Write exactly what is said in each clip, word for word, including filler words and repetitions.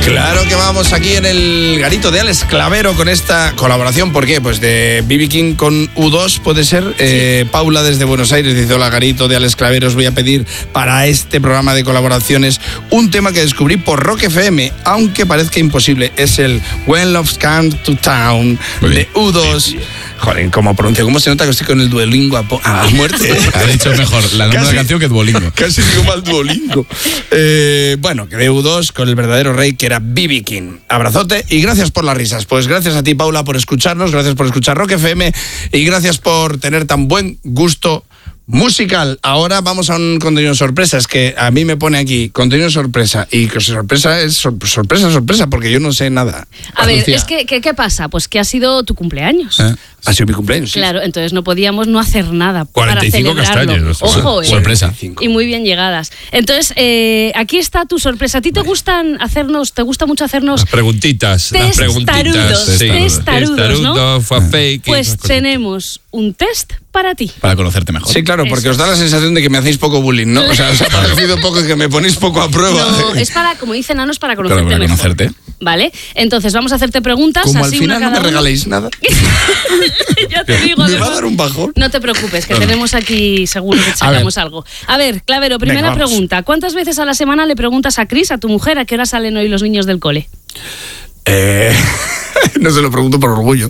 Claro que vamos aquí en el garito de Alex Clavero con esta colaboración. ¿Por qué? Pues de B B King con U dos, puede ser. Sí. Eh, Paula desde Buenos Aires dice: hola, garito de Alex Clavero, os voy a pedir para este programa de colaboraciones un tema que descubrí por Rock F M, aunque parezca imposible. Es el When Love Comes to Town de U dos. Sí, sí. Joder, ¿cómo pronuncio? ¿Cómo se nota que estoy con el Duolingo a, po- a muerte? Ha dicho mejor la nombre de la canción que Duolingo. Casi digo mal Duolingo. Eh, bueno, que de U dos con el verdadero rey que era B B King. Abrazote y gracias por las risas. Pues gracias a ti, Paula, por escucharnos, gracias por escuchar Rock F M y gracias por tener tan buen gusto musical. Ahora vamos a un contenido sorpresa. Es que a mí me pone aquí contenido sorpresa y que sorpresa es sor- sorpresa, sorpresa, porque yo no sé nada. A ver, Lucía. es que, que ¿qué pasa? Pues que ha sido tu cumpleaños. ¿Eh? Ha sido mi cumpleaños, sí. Claro, entonces no podíamos no hacer nada cuarenta y cinco para celebrarlo. castañas. Ojo, eh. Sorpresa. Y muy bien llegadas. Entonces, eh, aquí está tu sorpresa. ¿A ti te gustan hacernos, te gusta mucho hacernos Las preguntitas, las preguntitas. testarudos, Sí. testarudos, ¿no? Testarudo, fue fake. Pues tenemos un test para ti. Para conocerte mejor. Sí, claro, porque Eso. os da la sensación de que me hacéis poco bullying, ¿no? O sea, os ha parecido poco y que me ponéis poco a prueba. No, es para, como dicen Nanos, para conocerte Claro, para mejor. conocerte. ¿Vale? Entonces vamos a hacerte preguntas. Como así al final una no me cada uno. regaléis nada, Ya te digo. me de va a verdad. dar un bajón. No te preocupes, que tenemos aquí seguro que sacamos algo. A ver, Clavero, primera Venga, vamos. pregunta. ¿Cuántas veces a la semana le preguntas a Cris, a tu mujer, a qué hora salen hoy los niños del cole? Eh, no se lo pregunto por orgullo.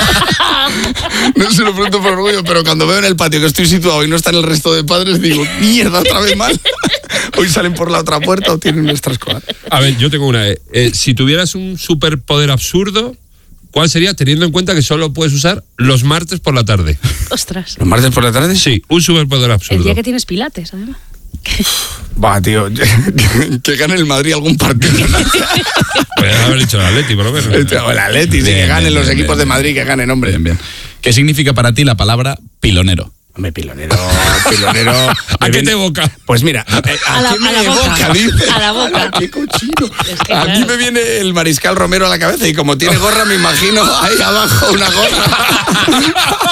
No se lo pregunto por orgullo, pero cuando veo en el patio que estoy situado y no están el resto de padres, digo, mierda, otra vez mal. Hoy salen por la otra puerta o tienen nuestra escuela. A ver, yo tengo una. Eh, eh, si tuvieras un superpoder absurdo, ¿cuál sería, teniendo en cuenta que solo puedes usar los martes por la tarde? Ostras. ¿Los martes por la tarde? Sí, un superpoder El absurdo. día que tienes pilates, además. Va, tío, que gane el Madrid algún partido. Podrías haber dicho el Atleti, por lo menos. O el Atleti, sí, Bien, que ganen bien, los bien, equipos bien. de Madrid, que ganen, hombre. Bien, bien. ¿Qué significa para ti la palabra pilonero? Hombre, pilonero, pilonero. ¿A qué te evoca? Pues mira, a, a, A la- qué me a la boca. evoca, dice. A la boca. Qué cochino. Es que, a mí claro. me viene el Mariscal Romero a la cabeza y como tiene gorra me imagino ahí abajo una gorra.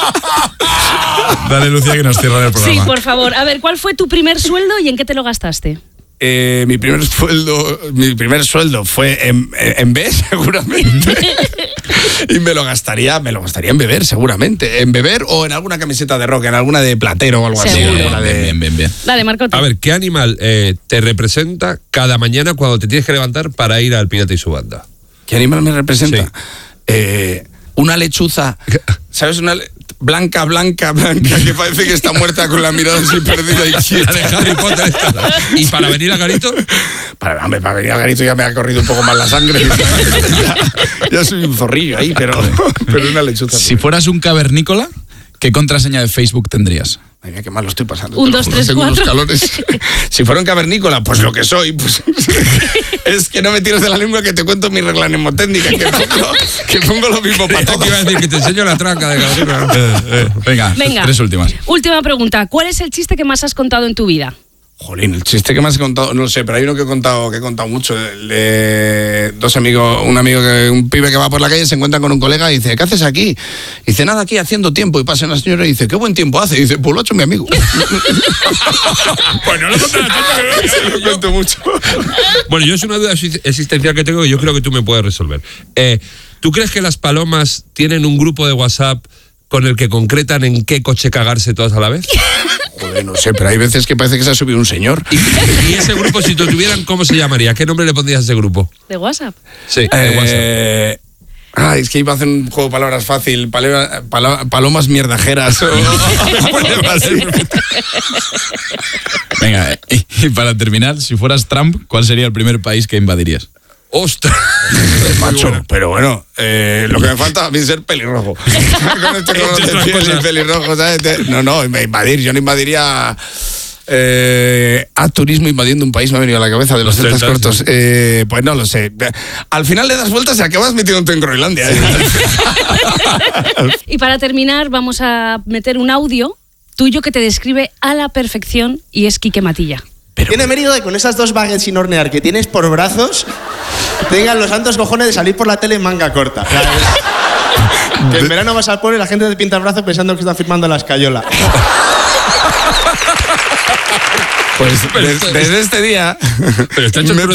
Dale, Lucía, que nos cierran el Sí, programa. por favor. A ver, ¿cuál fue tu primer sueldo y en qué te lo gastaste? Eh, mi primer sueldo, mi primer sueldo fue en, en B, seguramente. Y me lo gastaría, me lo gastaría en beber, seguramente. En beber o en alguna camiseta de rock, en alguna de Platero o algo así. Seguro. alguna de- Bien, bien, bien, bien. Dale, Marcote. A ver, ¿qué animal eh, te representa cada mañana cuando te tienes que levantar para ir al Pirata y su banda? ¿Qué animal me representa? Sí. Eh, una lechuza, ¿sabes? Una le- blanca, blanca, blanca, que parece que está muerta con la mirada así perdida y La de quieta. Harry Potter esta. ¿Y para venir a Garito? Para, hombre, para venir al garito ya me ha corrido un poco más la sangre. ya, ya soy un zorrillo ahí, pero, pero una lechuza. Si fueras un cavernícola, ¿qué contraseña de Facebook tendrías? Ay, mira, qué mal lo estoy pasando. Un, te lo dos, juro, tres, tengo unos cuatro. calores. Si fuera un cavernícola, pues lo que soy, pues es que no me tires de la lengua que te cuento mi regla mnemotécnica, que pongo, que pongo lo mismo para Te iba a todos. decir que te enseño la tranca de Gabriel. Eh, venga, Venga. tres últimas. Última pregunta. ¿Cuál es el chiste que más has contado en tu vida? Jolín, el chiste que más he contado, no lo sé, pero hay uno que he contado, que he contado mucho. El de dos amigos, un amigo, que un pibe que va por la calle se encuentra con un colega y dice, ¿qué haces aquí? Y dice, nada, aquí haciendo tiempo. Y pasa una señora y dice, ¿qué buen tiempo hace? Y dice, pues lo ha hecho mi amigo. Pues no lo contarás tanto, Se lo cuento mucho. Bueno, yo es una duda existencial que tengo que yo creo que tú me puedes resolver. Eh, ¿Tú crees que las palomas tienen un grupo de WhatsApp con el que concretan en qué coche cagarse todas a la vez? Joder, no sé, pero hay veces que parece que se ha subido un señor. Y, y ese grupo, si lo tuvieran, ¿cómo se llamaría? ¿Qué nombre le pondrías a ese grupo? ¿De WhatsApp? Sí, de WhatsApp. Eh, ah, es que iba a hacer un juego de palabras fácil. Palabra- pala- palomas mierdajeras. o- Venga, y, y para terminar, si fueras Trump, ¿cuál sería el primer país que invadirías? ¡Ostras! Macho, pero bueno, eh, lo que me falta a mí es ser pelirrojo. Con este color de Entre otras piel y cosas. pelirrojo, ¿sabes? Te- No, no, invadir. Yo no invadiría eh, a turismo invadiendo un país, me ha venido a la cabeza de los Los celtas celtas, cortos. Eh, pues no lo sé. Al final le das vueltas y acabas metiéndote en Groenlandia. ¿eh? Y para terminar, vamos a meter un audio tuyo que te describe a la perfección y es Quique Matilla. Tiene mérito de con esas dos baguettes sin hornear que tienes por brazos, tengan los santos cojones de salir por la tele en manga corta. Que en verano vas al pueblo y la gente te pinta el brazo pensando que están firmando la escayola. Pues des- desde este día Pero está hecho me el